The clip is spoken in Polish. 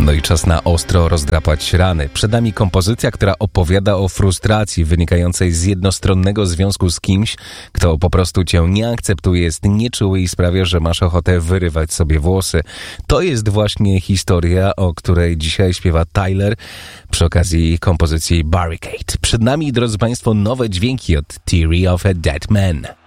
No i czas na ostro rozdrapać rany. Przed nami kompozycja, która opowiada o frustracji wynikającej z jednostronnego związku z kimś, kto po prostu cię nie akceptuje, jest nieczuły i sprawia, że masz ochotę wyrywać sobie włosy. To jest właśnie historia, o której dzisiaj śpiewa Tyler przy okazji kompozycji Barricade. Przed nami, drodzy Państwo, nowe dźwięki od Theory of a Dead Man.